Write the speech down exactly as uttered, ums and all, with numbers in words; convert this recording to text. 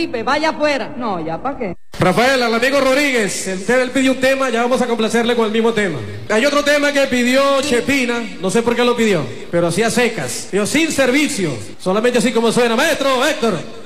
participe, vaya afuera. No, ya para qué. Rafael, al amigo Rodríguez, usted él pidió un tema, ya vamos a complacerle con el mismo tema. Hay otro tema que pidió Chepina, no sé por qué lo pidió, pero así a secas. Pidió sin servicio, solamente así como suena. Maestro, Héctor.